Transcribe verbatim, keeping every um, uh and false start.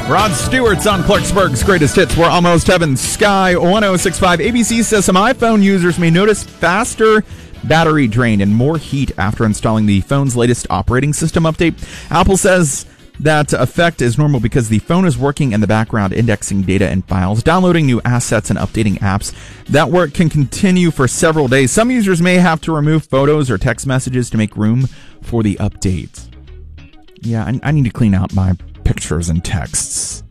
Rod Stewart's on Clarksburg's Greatest Hits. We're almost heaven. Sky one oh six point five. A B C says some iPhone users may notice faster battery drain and more heat after installing the phone's latest operating system update. Apple says that effect is normal because the phone is working in the background, indexing data and files, downloading new assets, and updating apps. That work can continue for several days. Some users may have to remove photos or text messages to make room for the update. Yeah, I, I need to clean out my pictures and texts.